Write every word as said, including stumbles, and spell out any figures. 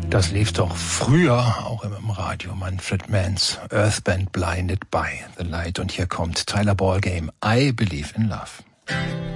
Das lief doch früher auch im Radio. Manfred Manns Earth Band Blinded by the Light. Und hier kommt Tyler Ballgame, I Believe in Love.